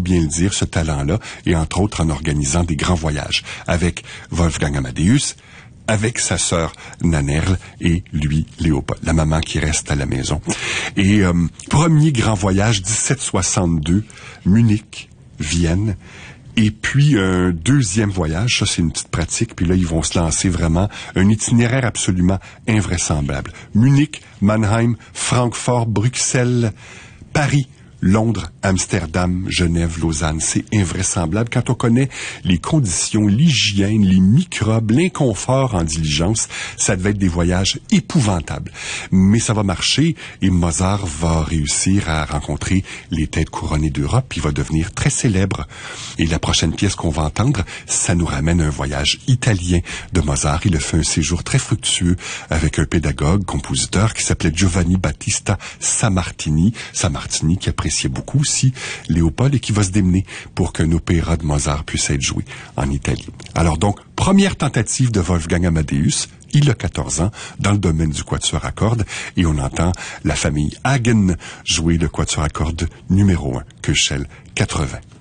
bien le dire, ce talent-là, et entre autres en organisant des grands voyages avec Wolfgang Amadeus, avec sa sœur Nannerl et lui, Léopold, la maman qui reste à la maison. Et premier grand voyage, 1762, Munich, Vienne. Et puis un deuxième voyage, ça c'est une petite pratique, puis là ils vont se lancer vraiment un itinéraire absolument invraisemblable. Munich, Mannheim, Francfort, Bruxelles, Paris, Londres, Amsterdam, Genève, Lausanne, c'est invraisemblable quand on connaît les conditions, l'hygiène, les microbes, l'inconfort en diligence. Ça devait être des voyages épouvantables. Mais ça va marcher et Mozart va réussir à rencontrer les têtes couronnées d'Europe. Il va devenir très célèbre. Et la prochaine pièce qu'on va entendre, ça nous ramène à un voyage italien de Mozart. Il a fait un séjour très fructueux avec un pédagogue, compositeur qui s'appelait Giovanni Battista Sammartini qui appréciait beaucoup aussi Léopold et qui va se démener pour qu'un opéra de Mozart puisse être joué en Italie. Alors donc, première tentative de Wolfgang Amadeus, il a 14 ans, dans le domaine du quatuor à cordes, et on entend la famille Hagen jouer le quatuor à cordes numéro 1, Köchel 80.